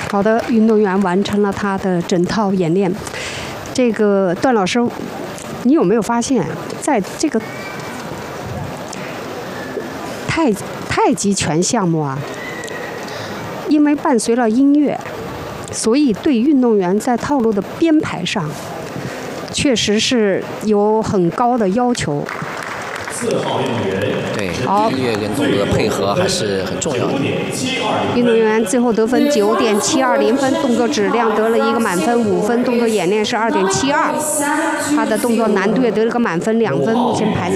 好的，运动员完成了他的整套演练。这个段老师，你有没有发现，在这个太极拳项目啊，因为伴随了音乐，所以对运动员在套路的编排上，确实是有很高的要求。 4号运动员， 对，音乐跟动作的配合还是很重要的。 运动员最后得分9.720分，动作质量得了一个满分5分，动作演练是2.72，他的动作难度也得了个满分2分，目前排。